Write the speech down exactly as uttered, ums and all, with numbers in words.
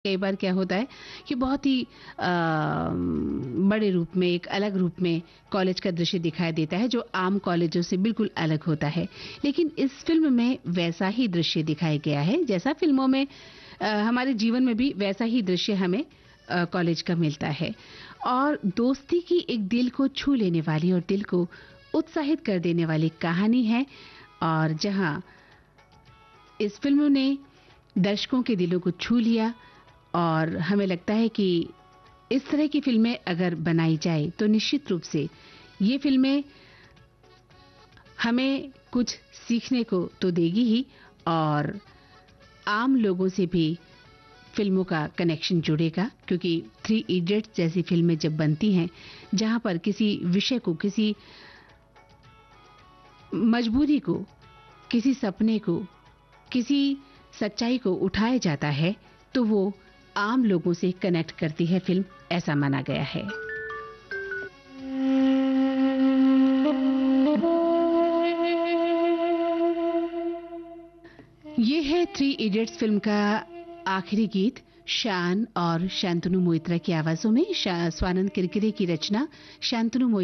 कई बार क्या होता है कि बहुत ही अ, बड़े रूप में, एक अलग रूप में कॉलेज का दृश्य दिखाई देता है जो आम कॉलेजों से बिल्कुल अलग होता है। लेकिन इस फिल्म में वैसा ही दृश्य दिखाया गया है जैसा फिल्मों में अ, हमारे जीवन में भी वैसा ही दृश्य हमें अ, कॉलेज का मिलता है। और दोस्ती की एक दिल को छू लेने वाली और दिल को उत्साहित कर देने वाली कहानी है, और जहां इस फिल्म ने दर्शकों के दिलों को छू लिया। और हमें लगता है कि इस तरह की फिल्में अगर बनाई जाए तो निश्चित रूप से ये फिल्में हमें कुछ सीखने को तो देगी ही, और आम लोगों से भी फिल्मों का कनेक्शन जुड़ेगा। क्योंकि थ्री इडियट्स जैसी फिल्में जब बनती हैं जहां पर किसी विषय को, किसी मजबूरी को, किसी सपने को, किसी सच्चाई को उठाया जाता है तो वो आम लोगों से कनेक्ट करती है फिल्म, ऐसा माना गया है। ये है थ्री इडियट्स फिल्म का आखिरी गीत, शान और शांतनु मोइत्रा की आवाजों में। स्वानंद किरकिरे की रचना, शांतनु मोइत्रा